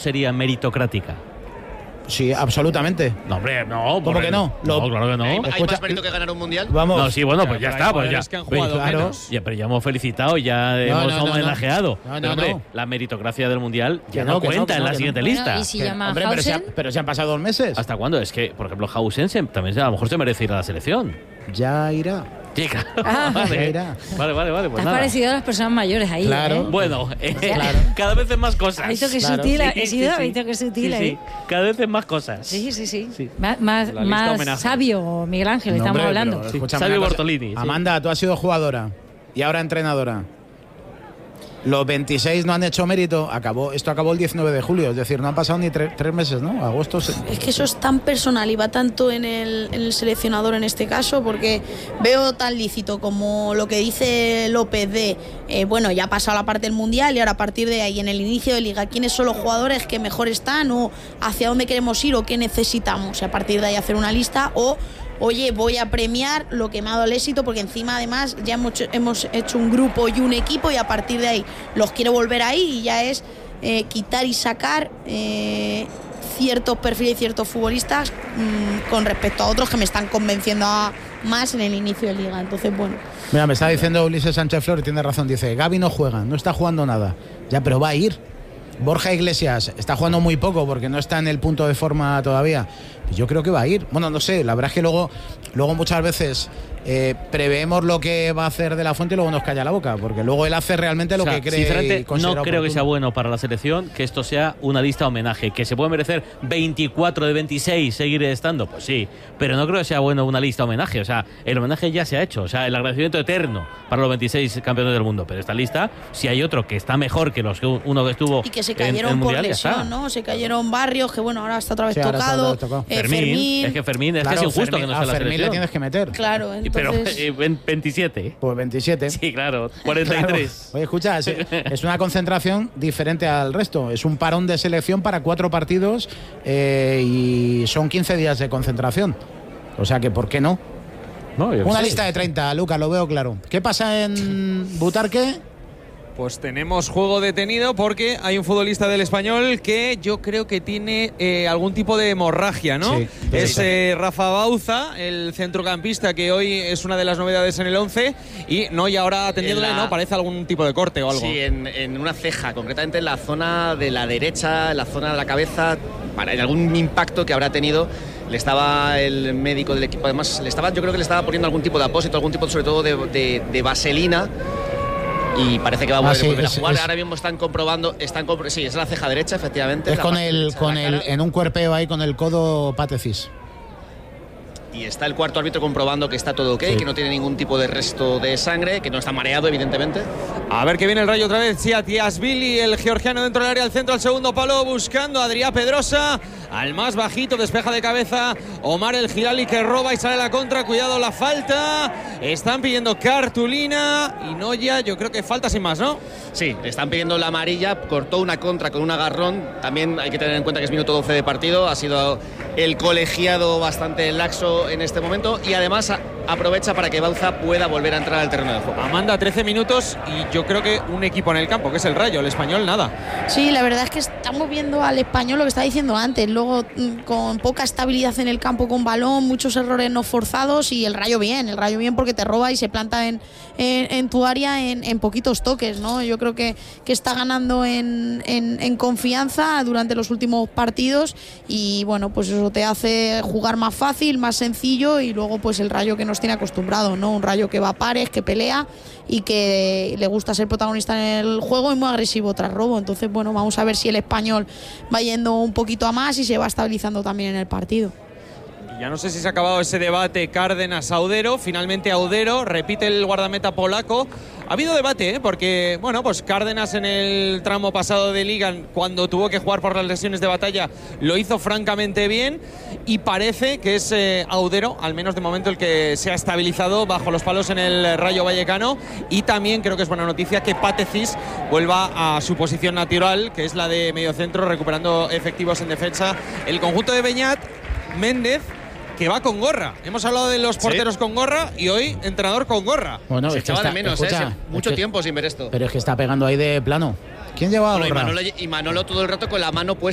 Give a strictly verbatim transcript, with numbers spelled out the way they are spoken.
sería meritocrática? Sí, absolutamente. No, hombre, no. ¿Cómo que no? No, Lo, claro que no. ¿Hay, Escucha, ¿Hay más mérito que ganar un mundial? Vamos. No, sí, bueno, pues Pero ya hay está. Pues ya. jugadores que han jugado claro. menos. Ya, pero ya hemos felicitado, ya hemos no, no, homenajeado. no. No, no, Pero, hombre, no. la meritocracia del mundial ya Que no, no, que no, cuenta que en no, la que no. siguiente Bueno, lista. y si Que- llama hombre, pero se, ha- Hausen, pero se han pasado dos meses. ¿Hasta cuándo? Es que, por ejemplo, Hausen se- también se- a lo mejor se merece ir a la selección. Ya irá. Sí, claro. Ah. Ya vale. irá. vale, vale, vale. te Pues has nada. parecido a las personas mayores ahí. Claro. ¿eh? Bueno, eh, Claro. cada vez es más cosas. ¿Has visto que Claro. sutil? Sí, ¿Has sí, visto? ¿Has sí. visto que sutil Sí, ahí? sí. Cada vez es más cosas. Sí, sí, sí. Sí. Más, más, La lista más homenaje. sabio, Miguel Ángel, No, estamos hombre, hablando. pero Sí, escúchame Sabio una cosa. Bortolini, sí. Amanda, tú has sido jugadora y ahora entrenadora. Los veintiséis no han hecho mérito. Acabó, esto acabó el diecinueve de julio, es decir, no han pasado ni tre- tres meses, ¿no? Agosto. se- Es que eso es tan personal y va tanto en el, en el seleccionador en este caso, porque veo tan lícito como lo que dice López de, eh, bueno, ya ha pasado la parte del Mundial y ahora a partir de ahí, en el inicio de Liga, quiénes son los jugadores que mejor están o hacia dónde queremos ir o qué necesitamos. Y a partir de ahí hacer una lista o... Oye, voy a premiar lo que me ha dado el éxito porque encima además ya hemos hecho, hemos hecho un grupo y un equipo y a partir de ahí los quiero volver ahí y ya es eh, quitar y sacar eh, ciertos perfiles y ciertos futbolistas mmm, con respecto a otros que me están convenciendo a, más en el inicio de Liga. Entonces, bueno. Mira, me está diciendo Ulises Sánchez Flores, tiene razón, dice, Gavi no juega, no está jugando nada. Ya, pero va a ir. Borja Iglesias está jugando muy poco porque no está en el punto de forma todavía. Yo creo que va a ir. Bueno, no sé, la verdad es que luego, luego muchas veces eh, preveemos lo que va a hacer De la Fuente y luego nos calla la boca, porque luego él hace realmente lo O sea, que cree. sinceramente, y considera no creo que oportuno. sea bueno para la selección que esto sea una lista homenaje. Que se puede merecer veinticuatro de veintiséis seguir estando, pues sí, pero no creo que sea bueno una lista homenaje. O sea, el homenaje ya se ha hecho, o sea, el agradecimiento eterno para los veintiséis campeones del mundo. Pero esta lista, si hay otro que está mejor que los que uno que estuvo Y que se en- cayeron en por mundial, ya está. lesión, ¿no? Se cayeron Barrios, que bueno, ahora está otra vez Sí, ahora está tocado. otra vez tocado. Eh, Fermín, Fermín. es que Fermín es Claro, que es injusto Fermín- que no a sea la Fermín le selección. tienes que meter. Claro, Y- Pero entonces... eh, ven- veintisiete. Pues veintisiete. Sí, claro, cuarenta y tres. Claro. Oye, escucha, es, es una concentración diferente al resto. Es un parón de selección para cuatro partidos eh, y son quince días de concentración. O sea que, ¿por qué no? No, yo qué Una sé. lista de treinta, Lucas, lo veo claro. ¿Qué pasa en Butarque? Pues tenemos juego detenido porque hay un futbolista del Español que yo creo que tiene eh, algún tipo de hemorragia, ¿no? Sí, es sí. eh, Rafa Bauza, el centrocampista que hoy es una de las novedades en el once y no, y ahora atendiéndole, En la- ¿no? Parece algún tipo de corte o algo. Sí, en, en una ceja, concretamente en la zona de la derecha, en la zona de la cabeza, para en algún impacto que habrá tenido. Le estaba el médico del equipo, además, le estaba, yo creo que le estaba poniendo algún tipo de apósito, algún tipo sobre todo de, de, de vaselina. Y parece que va a Ah, volver, sí, volver a es- jugar. es- Ahora mismo están comprobando, están compro- sí, es la ceja derecha, efectivamente. Es la con parte el, derecha de con la el, cara. en un cuerpeo ahí con el codo pátesis. Y está el cuarto árbitro comprobando que está todo ok, Sí. que no tiene ningún tipo de resto de sangre, que no está mareado, evidentemente. A ver que viene el Rayo otra vez. Siatiasvili, el georgiano dentro del área, al centro, al segundo palo, buscando a Adrià Pedrosa. Al más bajito, despeja de cabeza Omar el Gilali, que roba y sale a la contra. Cuidado la falta. Están pidiendo cartulina. Y Noya, yo creo que falta sin más, ¿no? Sí, le están pidiendo la amarilla, cortó una contra con un agarrón. También hay que tener en cuenta que es minuto doce de partido. Ha sido el colegiado bastante laxo en este momento y además a- aprovecha para que Bauza pueda volver a entrar al terreno de juego. Amanda, trece minutos y yo creo que un equipo en el campo, que es el Rayo, el Español, nada. Sí, la verdad es que estamos viendo al Español lo que estaba diciendo antes, luego mm, con poca estabilidad en el campo con balón, muchos errores no forzados y el Rayo bien, el Rayo bien porque te roba y se planta en, en, en tu área en, en poquitos toques, ¿no? Yo creo que, que está ganando en, en, en confianza durante los últimos partidos y bueno, pues eso te hace jugar más fácil, más sencillo y luego pues el Rayo que nos tiene acostumbrado, ¿no? Un Rayo que va a pares, que pelea y que le gusta ser protagonista en el juego y muy agresivo tras robo. Entonces, bueno, vamos a ver si el Español va yendo un poquito a más y se va estabilizando también en el partido. Y ya no sé si se ha acabado ese debate Cárdenas-Audero. Finalmente Audero repite el guardameta polaco. Ha habido debate, ¿eh? Porque, bueno, pues Cárdenas en el tramo pasado de Liga, cuando tuvo que jugar por las lesiones de batalla, lo hizo francamente bien. Y parece que es eh, Audero, al menos de momento, el que se ha estabilizado bajo los palos en el Rayo Vallecano. Y también creo que es buena noticia que Patecis vuelva a su posición natural, que es la de mediocentro, recuperando efectivos en defensa. El conjunto de Beñat, Méndez, que va con gorra. Hemos hablado de los porteros Sí. con gorra y hoy entrenador con gorra. Bueno, Se es que echaba está- de menos, escucha, ¿eh? es Mucho que- tiempo sin ver esto. Pero es que está pegando ahí de plano. ¿Quién lleva Bueno, y, gorra? Manolo, y Manolo todo el rato con la mano puesta